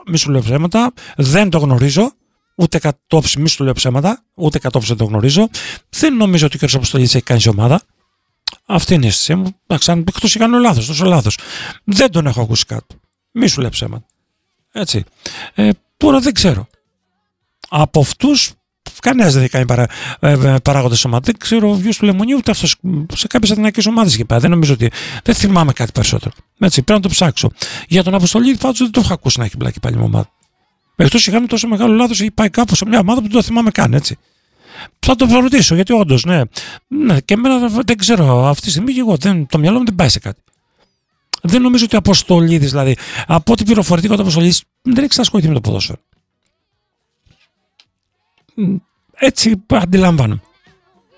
μη σου λέω ψέματα, δεν το γνωρίζω. Ούτε κατόψη, μη σου λέω ψέματα, ούτε κατόψη δεν το γνωρίζω. Δεν νομίζω ότι ο κ. Αποστολίδης έχει κάνει σε ομάδα. Αυτή είναι η αίσθησή μου. Εκτός έκανε λάθος, τόσο λάθος. Δεν τον έχω ακούσει κάτω. Μη σου λέω ψέματα. Έτσι. Τώρα δεν ξέρω. Από αυτούς, κανένας δεν έχει κάνει παράγοντες ομάδα. Δεν ξέρω ο βιός του Λεμονίου, ούτε αυτός σε κάποιες αδυνατικές ομάδες είχε πάει. Δεν νομίζω ότι. Δεν θυμάμαι κάτι περισσότερο. Έτσι, πρέπει να το ψάξω. Για τον Αποστολίδη, πάντως δεν το έχω ακούσει να έχει μπλάκι πάλι με ομάδα. Εκτός είχαν τόσο μεγάλο λάθος, έχει πάει κάπου σε μια ομάδα που δεν το θυμάμαι καν, έτσι. Θα το ρωτήσω, γιατί όντως, ναι, και εμένα δεν ξέρω, αυτή τη στιγμή και εγώ, το μυαλό μου δεν πάει σε κάτι. Δεν νομίζω ότι ο Αποστολίδης, δηλαδή, από ό,τι πληροφορητικό ο Αποστολίδης δεν έχει ασχοληθεί με το ποδόσφαιρο. Έτσι αντιλαμβάνομαι.